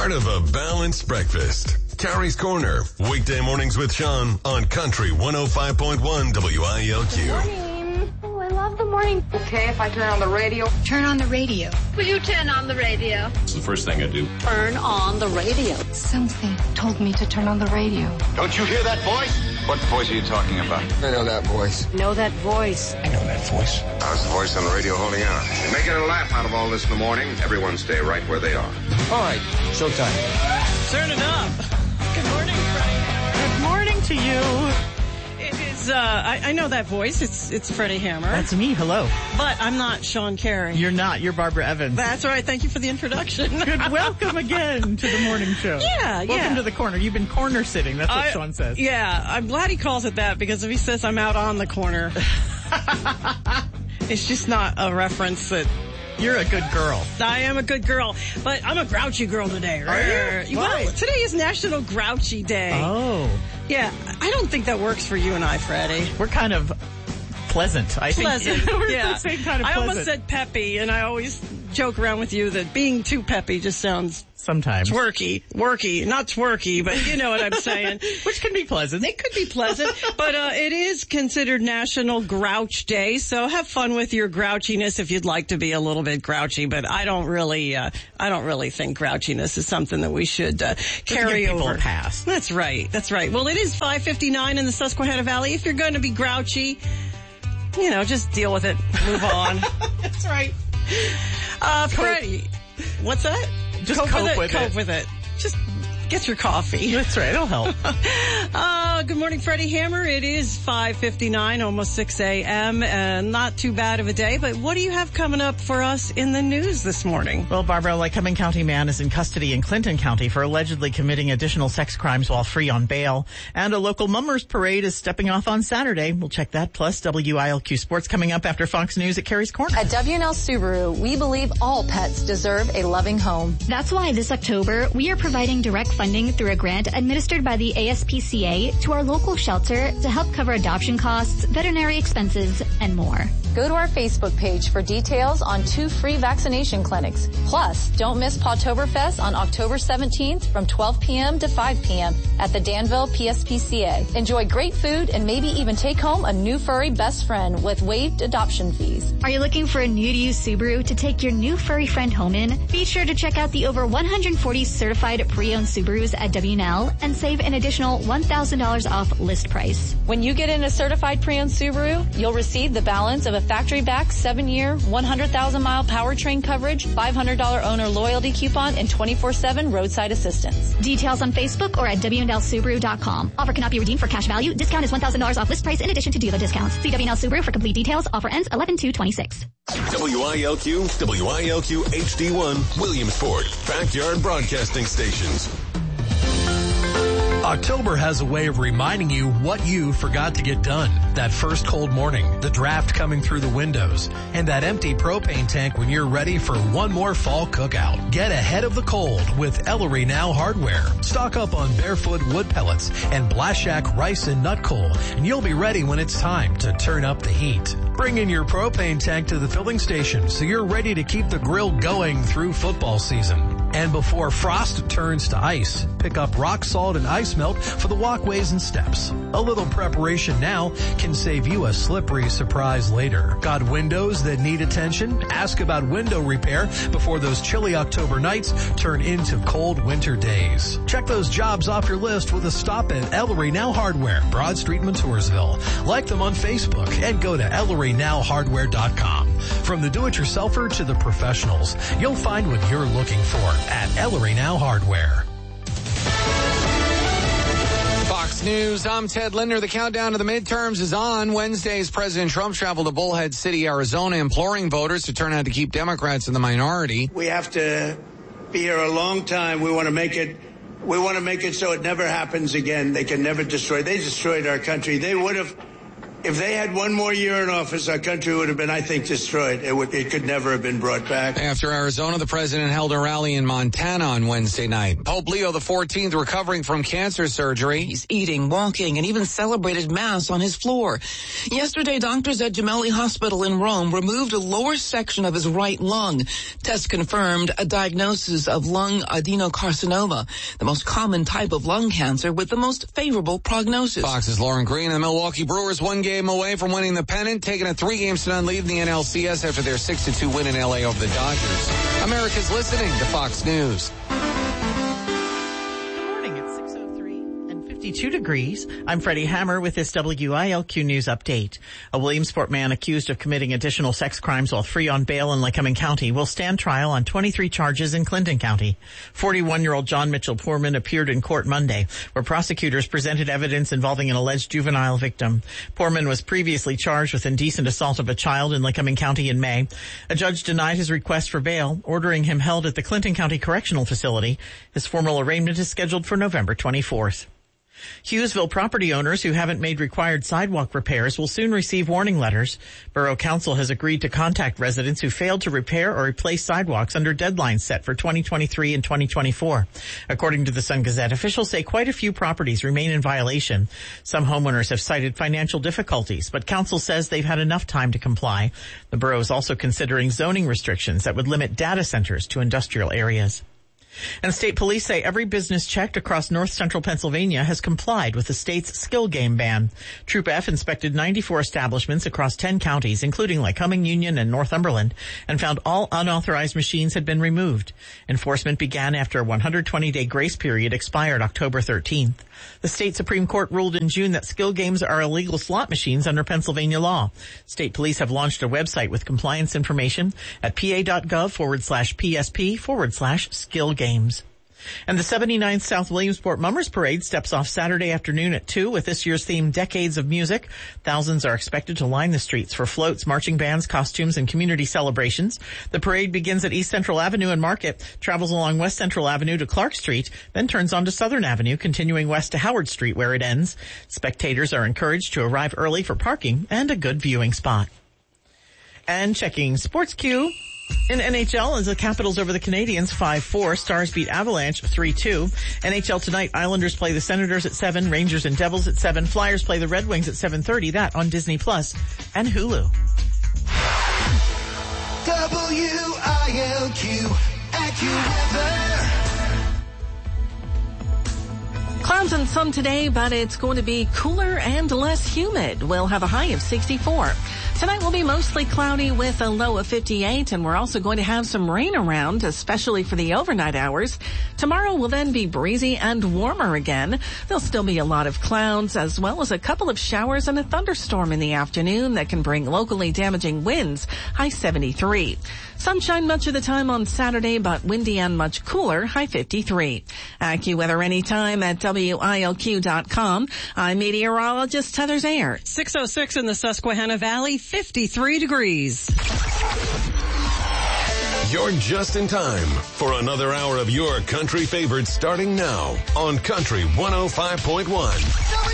part of a balanced breakfast. Carrie's Corner, weekday mornings with Sean on Country 105.1 WILQ. Morning. Oh, I love the morning. Okay, if I turn on the radio. Turn on the radio. Will you turn on the radio? It's the first thing I do. Turn on the radio. Something told me to turn on the radio. Don't you hear that voice? What voice are you talking about? I know that voice. Know that voice. I know that voice. How's the voice on the radio holding on? You're making a laugh out of all this in the morning. Everyone stay right where they are. All right, showtime. Turn it up. Good morning, Freddie. Good morning to you. It is, I know that voice. It's Freddie Hammer. That's me. Hello. But I'm not Sean Carey. You're not. You're Barbara Evans. That's right. Thank you for the introduction. Good. Welcome again to the morning show. Yeah. Welcome to the corner. You've been corner sitting. That's what Sean says. Yeah. I'm glad he calls it that because if he says I'm out on the corner, it's just not a reference that... You're a good girl. I am a good girl, but I'm a grouchy girl today. Are you? Well, Why? today is National Grouchy Day. Oh. Yeah, I don't think that works for you and I, Freddie. We're kind of pleasant, I think. We're the same kind of pleasant. I almost said peppy, and I always joke around with you that being too peppy just sounds... Sometimes. Worky, not twerky, but you know what I'm saying. Which can be pleasant. It could be pleasant, but it is considered National Grouch Day, so have fun with your grouchiness if you'd like to be a little bit grouchy, but I don't really think grouchiness is something that we should carry over. Pass. That's right. Well, it is 5:59 in the Susquehanna Valley. If you're going to be grouchy, just deal with it. Move on. That's right. Freddie, what's that? Just cope with it. Just get your coffee. That's right. It'll help. Good morning, Freddie Hammer. It is 5:59, almost 6 a.m. And not too bad of a day. But what do you have coming up for us in the news this morning? Well, Barbara, a Lycoming County man is in custody in Clinton County for allegedly committing additional sex crimes while free on bail. And a local mummers parade is stepping off on Saturday. We'll check that. Plus, WILQ Sports coming up after Fox News at Carrie's Corner. At W&L Subaru, we believe all pets deserve a loving home. That's why this October, we are providing direct funding through a grant administered by the ASPCA to our local shelter to help cover adoption costs, veterinary expenses, and more. Go to our Facebook page for details on 2 free vaccination clinics. Plus, don't miss Pawtoberfest on October 17th from 12 p.m. to 5 p.m. at the Danville PSPCA. Enjoy great food and maybe even take home a new furry best friend with waived adoption fees. Are you looking for a new-to-you Subaru to take your new furry friend home in? Be sure to check out the over 140 certified pre-owned Subarus at W&L and save an additional $1,000 off list price. When you get in a certified pre-owned Subaru, you'll receive the balance of a factory-backed 7-year, 100,000-mile powertrain coverage, $500 owner loyalty coupon, and 24/7 roadside assistance. Details on Facebook or at WNLSubaru.com. Offer cannot be redeemed for cash value. Discount is $1,000 off list price in addition to dealer discounts. See W&L Subaru for complete details. Offer ends 11/2/26. WILQ HD1 Williamsport, backyard broadcasting stations. October has a way of reminding you what you forgot to get done. That first cold morning, the draft coming through the windows, and that empty propane tank when you're ready for one more fall cookout. Get ahead of the cold with Ellery Now Hardware. Stock up on Barefoot wood pellets and Blashack rice and nut coal, and you'll be ready when it's time to turn up the heat. Bring in your propane tank to the filling station so you're ready to keep the grill going through football season. And before frost turns to ice, pick up rock salt and ice melt for the walkways and steps. A little preparation now can save you a slippery surprise later. Got windows that need attention? Ask about window repair before those chilly October nights turn into cold winter days. Check those jobs off your list with a stop at Ellery Now Hardware, Broad Street, Montoursville. Like them on Facebook and go to ElleryNowHardware.com. From the do-it-yourselfer to the professionals, you'll find what you're looking for at Ellery Now Hardware. Fox News, I'm Ted Linder. The countdown to the midterms is on. Wednesdays, President Trump traveled to Bullhead City, Arizona, imploring voters to turn out to keep Democrats in the minority. We have to be here a long time. We want to make it so it never happens again. They can never destroy. They destroyed our country. They would have, If they had one more year in office, our country would have been, I think, destroyed. It could never have been brought back. After Arizona, the president held a rally in Montana on Wednesday night. Pope Leo XIV recovering from cancer surgery. He's eating, walking, and even celebrated Mass on his floor. Yesterday, doctors at Gemelli Hospital in Rome removed a lower section of his right lung. Tests confirmed a diagnosis of lung adenocarcinoma, the most common type of lung cancer with the most favorable prognosis. Fox's Lauren Green and the Milwaukee Brewers 1 game away from winning the pennant, taking a 3-0 lead in the NLCS after their 6-2 win in LA over the Dodgers. America's listening to Fox News. 52 degrees. I'm Freddie Hammer with this WILQ News update. A Williamsport man accused of committing additional sex crimes while free on bail in Lycoming County will stand trial on 23 charges in Clinton County. 41-year-old John Mitchell Poorman appeared in court Monday, where prosecutors presented evidence involving an alleged juvenile victim. Poorman was previously charged with indecent assault of a child in Lycoming County in May. A judge denied his request for bail, ordering him held at the Clinton County Correctional Facility. His formal arraignment is scheduled for November 24th. Hughesville property owners who haven't made required sidewalk repairs will soon receive warning letters. Borough Council has agreed to contact residents who failed to repair or replace sidewalks under deadlines set for 2023 and 2024. According to the Sun-Gazette, officials say quite a few properties remain in violation. Some homeowners have cited financial difficulties, but Council says they've had enough time to comply. The borough is also considering zoning restrictions that would limit data centers to industrial areas. And state police say every business checked across north central Pennsylvania has complied with the state's skill game ban. Troop F inspected 94 establishments across 10 counties, including Lycoming, Union, and Northumberland, and found all unauthorized machines had been removed. Enforcement began after a 120-day grace period expired October 13th. The state Supreme Court ruled in June that skill games are illegal slot machines under Pennsylvania law. State police have launched a website with compliance information at pa.gov/PSP/skill games. And the 79th South Williamsport Mummers Parade steps off Saturday afternoon at 2 with this year's theme Decades of Music. Thousands are expected to line the streets for floats, marching bands, costumes, and community celebrations. The parade begins at East Central Avenue and Market, travels along West Central Avenue to Clark Street, then turns onto Southern Avenue, continuing west to Howard Street where it ends. Spectators are encouraged to arrive early for parking and a good viewing spot. And checking Sports Queue. In NHL, as the Capitals over the Canadiens 5-4, Stars beat Avalanche 3-2. NHL tonight, Islanders play the Senators at 7, Rangers and Devils at 7, Flyers play the Red Wings at 7:30, that on Disney Plus and Hulu. WILQ AccuWeather. Clouds and sun today, but it's going to be cooler and less humid. We'll have a high of 64. Tonight will be mostly cloudy with a low of 58, and we're also going to have some rain around, especially for the overnight hours. Tomorrow will then be breezy and warmer again. There'll still be a lot of clouds, as well as a couple of showers and a thunderstorm in the afternoon that can bring locally damaging winds, high 73. Sunshine much of the time on Saturday, but windy and much cooler, high 53. AccuWeather anytime at WILQ.com. I'm meteorologist Heather Zayer. 6:06 in the Susquehanna Valley, 53 degrees. You're just in time for another hour of your country favorites starting now on Country 105.1.